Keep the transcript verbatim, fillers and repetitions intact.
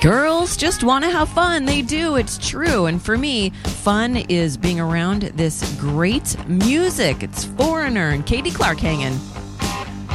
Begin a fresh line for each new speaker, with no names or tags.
Girls just want to have fun. They do. It's true. And for me, fun is being around this great music. It's Foreigner and Katie Clark hanging.